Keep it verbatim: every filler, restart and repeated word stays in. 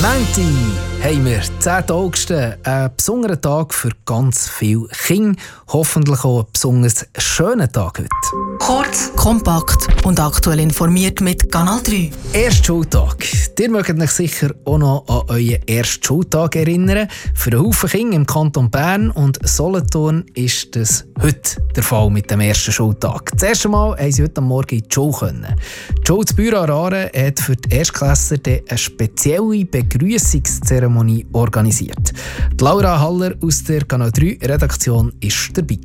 Montag haben wir, zehnten August, einen besonderen Tag für ganz viele Kinder. Hoffentlich auch einen besonders schönen Tag heute. Kurz, kompakt und aktuell informiert mit Kanal drei. Erster Schultag. Ihr mögt euch sicher auch noch an euren ersten Schultag erinnern. Für einen Haufen Kinder im Kanton Bern und Solothurn ist das heute der Fall mit dem ersten Schultag. Das erste Mal haben sie heute Morgen in die Schule können. Die Schule zu Büren-Aare hat für die Erstklässler eine spezielle Begrüßungszeremonie organisiert. Die Laura Haller aus der Kanal drei Redaktion ist dabei.